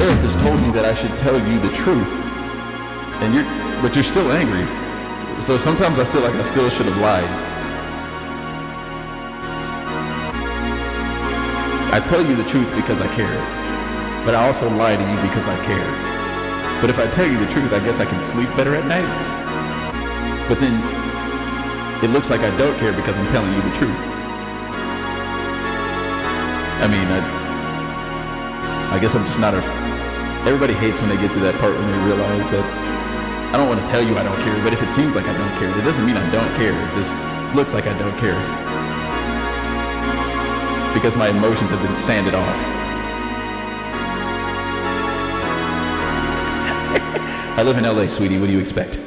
therapist told me that I should tell you the truth, but you're still angry. So sometimes I still should have lied. I tell you the truth because I care, but I also lie to you because I care. But if I tell you the truth, I guess I can sleep better at night. But then it looks like I don't care because I'm telling you the truth. I mean, I guess I'm just not everybody hates when they get to that part when they realize that I don't want to tell you I don't care, but if it seems like I don't care, it doesn't mean I don't care. It just looks like I don't care. Because my emotions have been sanded off. I live in LA, sweetie. What do you expect?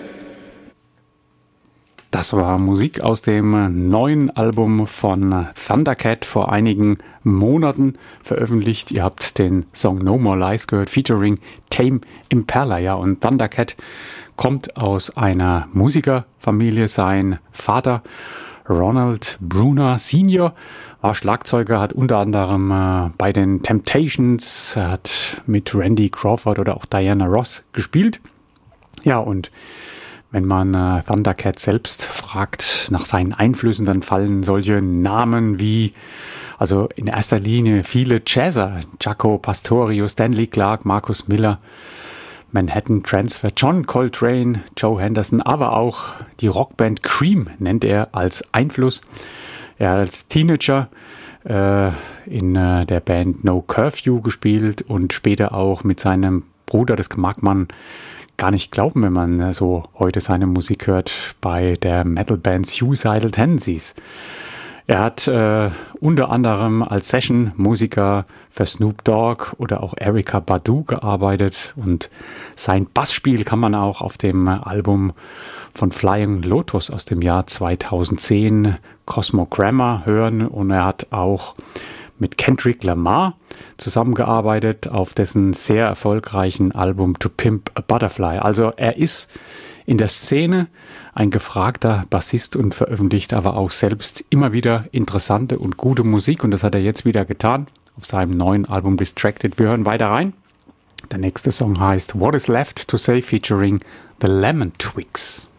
Das war Musik aus dem neuen Album von Thundercat vor einigen Monaten veröffentlicht. Ihr habt den Song No More Lies gehört, featuring Tame Impala. Ja, und Thundercat kommt aus einer Musikerfamilie. Sein Vater Ronald Bruner Sr. war Schlagzeuger, hat unter anderem bei den Temptations, hat mit Randy Crawford oder auch Diana Ross gespielt. Ja, und wenn man Thundercat selbst fragt nach seinen Einflüssen, dann fallen solche Namen wie, also in erster Linie viele Jazzer, Jaco Pastorius, Stanley Clarke, Marcus Miller, Manhattan Transfer, John Coltrane, Joe Henderson, aber auch die Rockband Cream nennt er als Einfluss. Er hat als Teenager in der Band No Curfew gespielt und später auch mit seinem Bruder, das mag man gar nicht glauben, wenn man so heute seine Musik hört, bei der Metalband Suicidal Tendencies. Er hat unter anderem als Session-Musiker für Snoop Dogg oder auch Erykah Badu gearbeitet und sein Bassspiel kann man auch auf dem Album von Flying Lotus aus dem Jahr 2010 Cosmogramma hören und er hat auch mit Kendrick Lamar zusammengearbeitet auf dessen sehr erfolgreichen Album To Pimp a Butterfly. Also er ist in der Szene ein gefragter Bassist und veröffentlicht aber auch selbst immer wieder interessante und gute Musik und das hat er jetzt wieder getan auf seinem neuen Album Distracted. Wir hören weiter rein. Der nächste Song heißt What Is Left to Say featuring The Lemon Twigs.